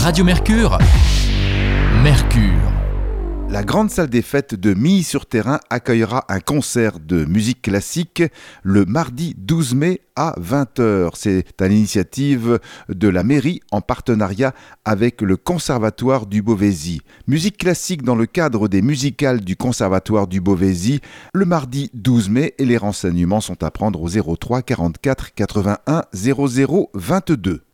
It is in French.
Radio Mercure. Mercure. La grande salle des fêtes de Milly-sur-Thérain accueillera un concert de musique classique le mardi 12 mai à 20h. C'est à l'initiative de la mairie en partenariat avec le Conservatoire du Beauvaisis. Musique classique dans le cadre des musicales du Conservatoire du Beauvaisis le mardi 12 mai et les renseignements sont à prendre au 03 44 81 00 22.